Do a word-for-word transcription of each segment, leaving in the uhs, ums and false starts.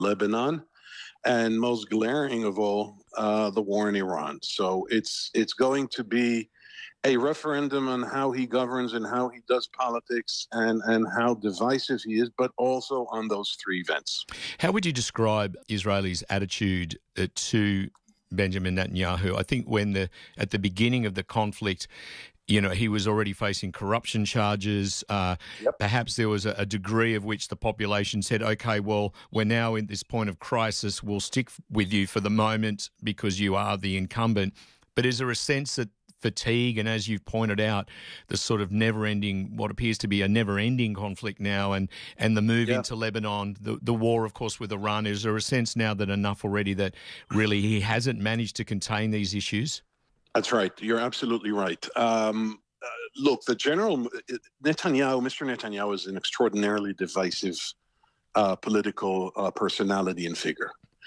Lebanon, and most glaring of all, uh, the war in Iran. So it's it's going to be a referendum on how he governs and how he does politics and, and how divisive he is, but also on those three events. How would you describe Israelis' attitude uh, to Benjamin Netanyahu? I think when the at the beginning of the conflict, you know, he was already facing corruption charges. Uh, Yep. Perhaps there was a, a degree of which the population said, okay, well, we're now in this point of crisis. We'll stick with you for the moment because you are the incumbent. But is there a sense that fatigue and, as you've pointed out, the sort of never-ending, what appears to be a never-ending conflict now, and, and the move Yeah. into Lebanon, the, the war, of course, with Iran, is there a sense now that enough already that really he hasn't managed to contain these issues? That's right. You're absolutely right. Um, uh, look, the general Netanyahu, Mister Netanyahu, is an extraordinarily divisive uh, political uh, personality and figure.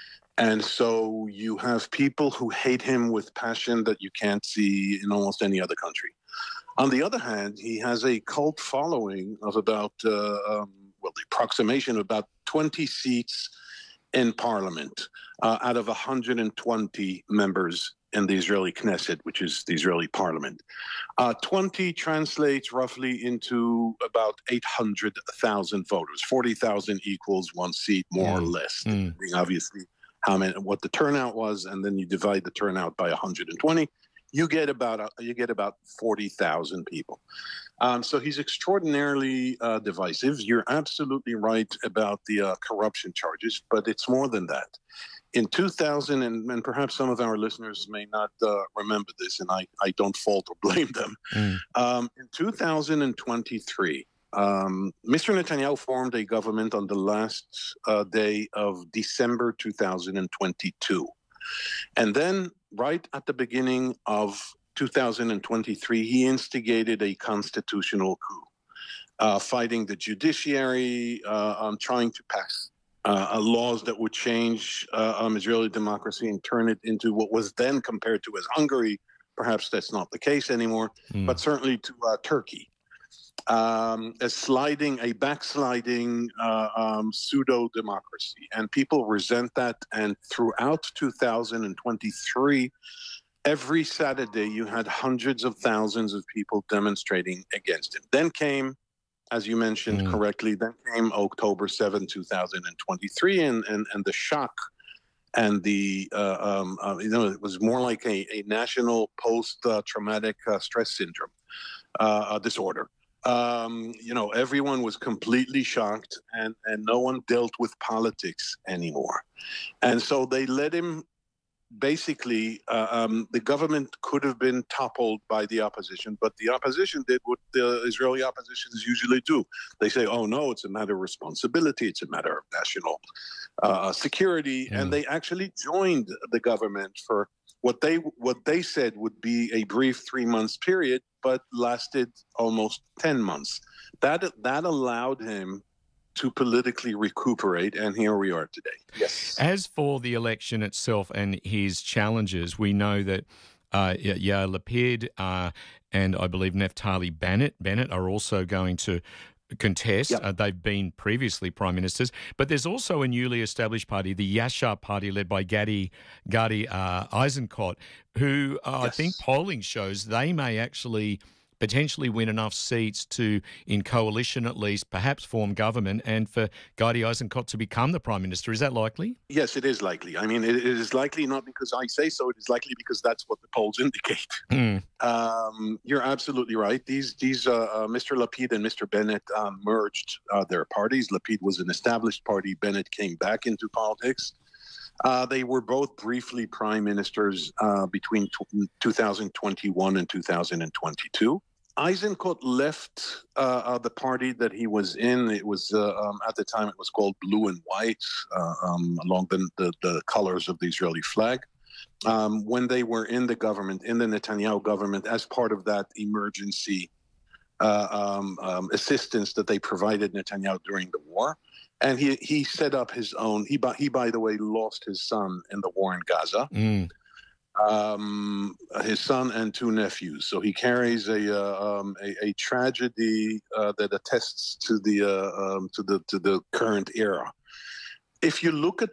And so you have people who hate him with passion that you can't see in almost any other country. On the other hand, he has a cult following of about, uh, um, well, the approximation of about twenty seats in parliament uh, out of one hundred twenty members in the Israeli Knesset, which is the Israeli parliament. Uh, twenty translates roughly into about eight hundred thousand voters. forty thousand equals one seat, more mm. or less, mm. depending, obviously, how many, what the turnout was, and then you divide the turnout by one hundred twenty. You get about uh, you get about forty thousand people. Um, so he's extraordinarily uh, divisive. You're absolutely right about the uh, corruption charges, but it's more than that. In two thousand, and, and perhaps some of our listeners may not uh, remember this, and I, I don't fault or blame them. Mm. Um, in two thousand twenty-three, um, Mister Netanyahu formed a government on the last uh, day of December two thousand twenty-two. And then, right at the beginning of two thousand twenty-three, he instigated a constitutional coup, uh, fighting the judiciary, uh, on trying to pass Uh, laws that would change uh, um, Israeli democracy and turn it into what was then compared to as Hungary. Perhaps that's not the case anymore, mm. but certainly to uh, Turkey. Um, a sliding, a backsliding uh, um, pseudo-democracy. And people resent that. And throughout two thousand twenty-three, every Saturday you had hundreds of thousands of people demonstrating against him. Then came, as you mentioned mm. correctly, then came October seventh, two thousand twenty-three, and, and, and the shock and the, uh, um, uh, you know, it was more like a, a national post-traumatic uh, stress syndrome uh, disorder. Um, you know, everyone was completely shocked, and, and no one dealt with politics anymore. And so they let him. Basically, uh, um, the government could have been toppled by the opposition, but the opposition did what the Israeli oppositions usually do. They say, oh, no, it's a matter of responsibility. It's a matter of national uh, security. Mm. And they actually joined the government for what they what they said would be a brief three months period, but lasted almost ten months. That that allowed him to politically recuperate, and here we are today. Yes. As for the election itself and his challenges, we know that uh, Yair Lapid uh, and I believe Naftali Bennett, Bennett are also going to contest. Yep. Uh, they've been previously prime ministers, but there's also a newly established party, the Yashar party, led by Gadi Gadi uh, Eisenkot, who uh, yes. I think polling shows they may actually potentially win enough seats to, in coalition at least, perhaps form government, and for Gadi Eisenkot to become the Prime Minister. Is that likely? Yes, it is likely. I mean, it, it is likely not because I say so. It is likely because that's what the polls indicate. Mm. Um, you're absolutely right. These, these uh, uh, Mister Lapid and Mister Bennett uh, merged uh, their parties. Lapid was an established party. Bennett came back into politics. Uh, they were both briefly prime ministers uh, between t- two thousand twenty-one and two thousand twenty-two. Eisenkot left uh, uh, the party that he was in. It was, uh, um, at the time, it was called Blue and White, uh, um, along the, the, the colors of the Israeli flag. Um, when they were in the government, in the Netanyahu government, as part of that emergency uh, um, um, assistance that they provided Netanyahu during the war. And he, he set up his own, he, he, by the way, lost his son in the war in Gaza. Mm. Um, his son and two nephews. So he carries a uh, um, a, a tragedy uh, that attests to the uh, um, to the to the current era. If you look at